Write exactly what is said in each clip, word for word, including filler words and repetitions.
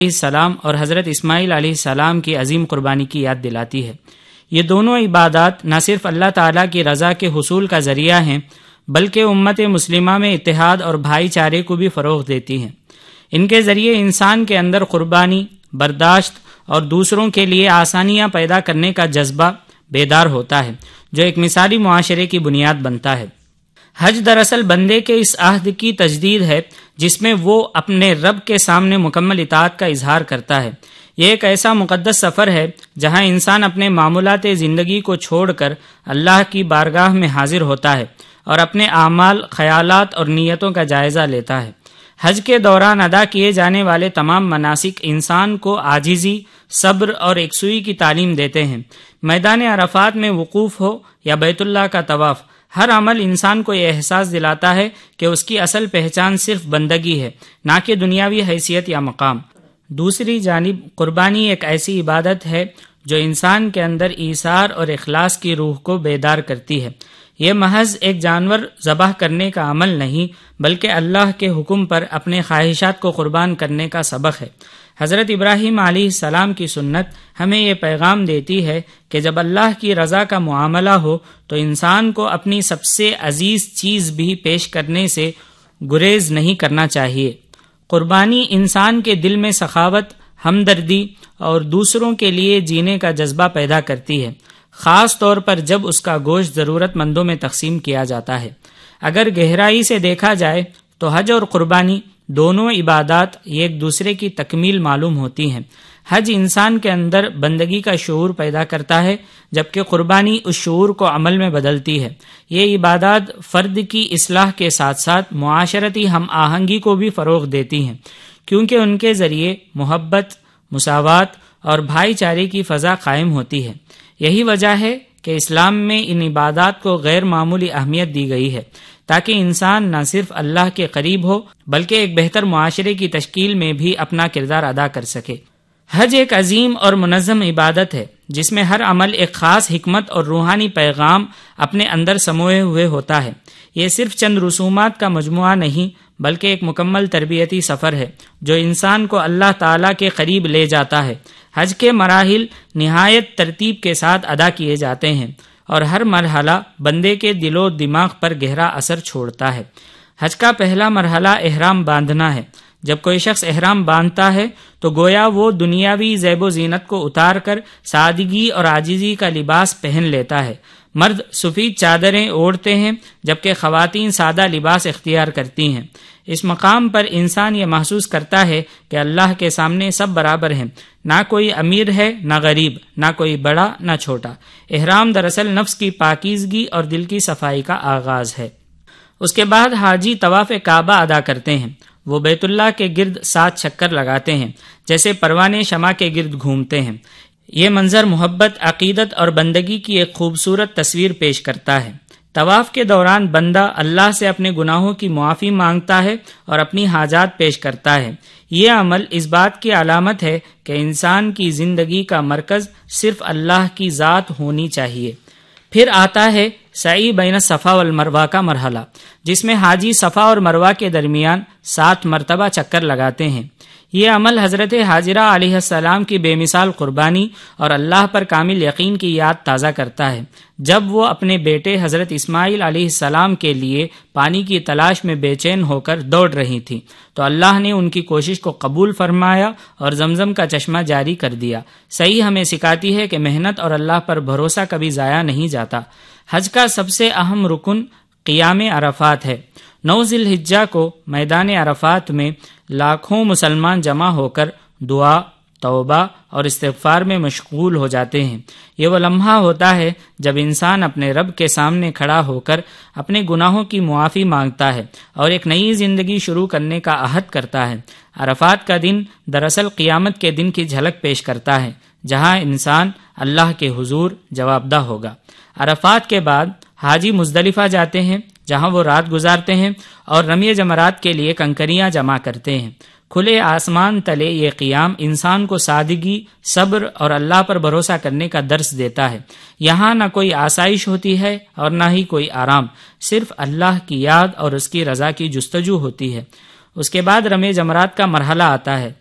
السلام اور حضرت اسماعیل علیہ السلام کی عظیم قربانی کی یاد دلاتی ہے۔ یہ دونوں عبادات نہ صرف اللہ تعالیٰ کی رضا کے حصول کا ذریعہ ہیں بلکہ امت مسلمہ میں اتحاد اور بھائی چارے کو بھی فروغ دیتی ہیں۔ ان کے ذریعے انسان کے اندر قربانی، برداشت اور دوسروں کے لیے آسانیاں پیدا کرنے کا جذبہ بیدار ہوتا ہے، جو ایک مثالی معاشرے کی بنیاد بنتا ہے۔ حج دراصل بندے کے اس عہد کی تجدید ہے جس میں وہ اپنے رب کے سامنے مکمل اطاعت کا اظہار کرتا ہے۔ یہ ایک ایسا مقدس سفر ہے جہاں انسان اپنے معمولات زندگی کو چھوڑ کر اللہ کی بارگاہ میں حاضر ہوتا ہے اور اپنے اعمال، خیالات اور نیتوں کا جائزہ لیتا ہے۔ حج کے دوران ادا کیے جانے والے تمام مناسک انسان کو عاجزی، صبر اور یکسوئی کی تعلیم دیتے ہیں۔ میدان عرفات میں وقوف ہو یا بیت اللہ کا طواف، ہر عمل انسان کو یہ احساس دلاتا ہے کہ اس کی اصل پہچان صرف بندگی ہے، نہ کہ دنیاوی حیثیت یا مقام۔ دوسری جانب قربانی ایک ایسی عبادت ہے جو انسان کے اندر ایثار اور اخلاص کی روح کو بیدار کرتی ہے۔ یہ محض ایک جانور ذبح کرنے کا عمل نہیں بلکہ اللہ کے حکم پر اپنے خواہشات کو قربان کرنے کا سبق ہے۔ حضرت ابراہیم علیہ السلام کی سنت ہمیں یہ پیغام دیتی ہے کہ جب اللہ کی رضا کا معاملہ ہو تو انسان کو اپنی سب سے عزیز چیز بھی پیش کرنے سے گریز نہیں کرنا چاہیے۔ قربانی انسان کے دل میں سخاوت، ہمدردی اور دوسروں کے لیے جینے کا جذبہ پیدا کرتی ہے، خاص طور پر جب اس کا گوشت ضرورت مندوں میں تقسیم کیا جاتا ہے۔ اگر گہرائی سے دیکھا جائے تو حج اور قربانی دونوں عبادات ایک دوسرے کی تکمیل معلوم ہوتی ہیں۔ حج انسان کے اندر بندگی کا شعور پیدا کرتا ہے جبکہ قربانی اس شعور کو عمل میں بدلتی ہے۔ یہ عبادات فرد کی اصلاح کے ساتھ ساتھ معاشرتی ہم آہنگی کو بھی فروغ دیتی ہیں، کیونکہ ان کے ذریعے محبت، مساوات اور بھائی چارے کی فضا قائم ہوتی ہے۔ یہی وجہ ہے کہ اسلام میں ان عبادات کو غیر معمولی اہمیت دی گئی ہے تاکہ انسان نہ صرف اللہ کے قریب ہو بلکہ ایک بہتر معاشرے کی تشکیل میں بھی اپنا کردار ادا کر سکے۔ حج ایک عظیم اور منظم عبادت ہے جس میں ہر عمل ایک خاص حکمت اور روحانی پیغام اپنے اندر سموئے ہوئے ہوتا ہے۔ یہ صرف چند رسومات کا مجموعہ نہیں بلکہ ایک مکمل تربیتی سفر ہے جو انسان کو اللہ تعالیٰ کے قریب لے جاتا ہے۔ حج کے مراحل نہایت ترتیب کے ساتھ ادا کیے جاتے ہیں اور ہر مرحلہ بندے کے دل و دماغ پر گہرا اثر چھوڑتا ہے۔ حج کا پہلا مرحلہ احرام باندھنا ہے۔ جب کوئی شخص احرام باندھتا ہے تو گویا وہ دنیاوی زیب و زینت کو اتار کر سادگی اور عاجزی کا لباس پہن لیتا ہے۔ مرد سفید چادریں اوڑھتے ہیں جبکہ خواتین سادہ لباس اختیار کرتی ہیں۔ اس مقام پر انسان یہ محسوس کرتا ہے کہ اللہ کے سامنے سب برابر ہیں، نہ کوئی امیر ہے نہ غریب، نہ کوئی بڑا نہ چھوٹا۔ احرام دراصل نفس کی پاکیزگی اور دل کی صفائی کا آغاز ہے۔ اس کے بعد حاجی طواف کعبہ ادا کرتے ہیں۔ وہ بیت اللہ کے گرد سات چکر لگاتے ہیں جیسے پروانے شمع کے گرد گھومتے ہیں۔ یہ منظر محبت، عقیدت اور بندگی کی ایک خوبصورت تصویر پیش کرتا ہے۔ طواف کے دوران بندہ اللہ سے اپنے گناہوں کی معافی مانگتا ہے اور اپنی حاجات پیش کرتا ہے۔ یہ عمل اس بات کی علامت ہے کہ انسان کی زندگی کا مرکز صرف اللہ کی ذات ہونی چاہیے۔ پھر آتا ہے سعی بین الصفا والمروہ کا مرحلہ، جس میں حاجی صفا اور مروہ کے درمیان سات مرتبہ چکر لگاتے ہیں۔ یہ عمل حضرت حاجرہ علیہ السلام کی بے مثال قربانی اور اللہ پر کامل یقین کی یاد تازہ کرتا ہے۔ جب وہ اپنے بیٹے حضرت اسماعیل علیہ السلام کے لیے پانی کی تلاش میں بے چین ہو کر دوڑ رہی تھیں تو اللہ نے ان کی کوشش کو قبول فرمایا اور زمزم کا چشمہ جاری کر دیا۔ صحیح ہمیں سکھاتی ہے کہ محنت اور اللہ پر بھروسہ کبھی ضائع نہیں جاتا۔ حج کا سب سے اہم رکن قیام عرفات ہے۔ نو ذی الحجہ کو میدان عرفات میں لاکھوں مسلمان جمع ہو کر دعا، توبہ اور استغفار میں مشغول ہو جاتے ہیں۔ یہ وہ لمحہ ہوتا ہے جب انسان اپنے رب کے سامنے کھڑا ہو کر اپنے گناہوں کی معافی مانگتا ہے اور ایک نئی زندگی شروع کرنے کا عہد کرتا ہے۔ عرفات کا دن دراصل قیامت کے دن کی جھلک پیش کرتا ہے جہاں انسان اللہ کے حضور جوابدہ ہوگا۔ عرفات کے بعد حاجی مزدلفہ جاتے ہیں جہاں وہ رات گزارتے ہیں اور رمی جمرات کے لیے کنکریاں جمع کرتے ہیں۔ کھلے آسمان تلے یہ قیام انسان کو سادگی، صبر اور اللہ پر بھروسہ کرنے کا درس دیتا ہے۔ یہاں نہ کوئی آسائش ہوتی ہے اور نہ ہی کوئی آرام، صرف اللہ کی یاد اور اس کی رضا کی جستجو ہوتی ہے۔ اس کے بعد رمی جمرات کا مرحلہ آتا ہے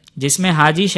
جس میں حاجی